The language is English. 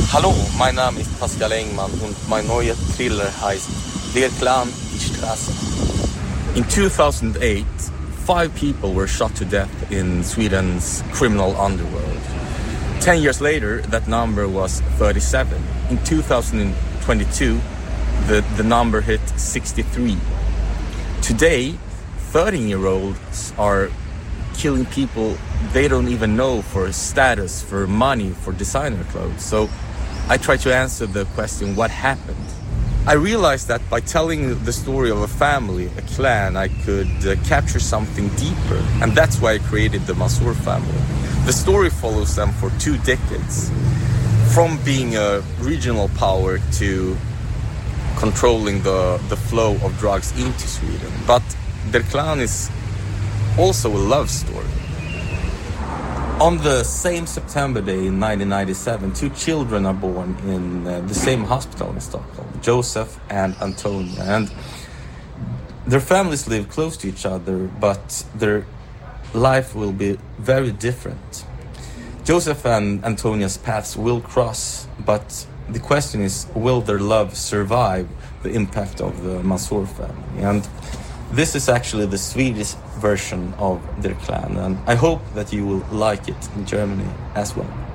Hallo, mein Name ist Pascal Engman und mein neuer Thriller heißt Der Clan, die Straße. In 2008, 5 people were shot to death in Sweden's criminal underworld. 10 years later, that number was 37. In 2022, the number hit 63. Today, 13-year-olds are killing people they don't even know for status, for money, for designer clothes. So I try to answer the question, what happened? I realized that by telling the story of a family, a clan, I could capture something deeper. And that's why I created the Mansour family. The story follows them for 2 decades. From being a regional power to controlling the flow of drugs into Sweden. But Der Clan is also a love story. On the same September day in 1997, 2 children are born in the same hospital in Stockholm, Joseph and Antonia. And their families live close to each other, but their life will be very different. Joseph and Antonia's paths will cross, but the question is, will their love survive the impact of the Mansour family? And this is actually the Swedish version of Der Clan, and I hope that you will like it in Germany as well.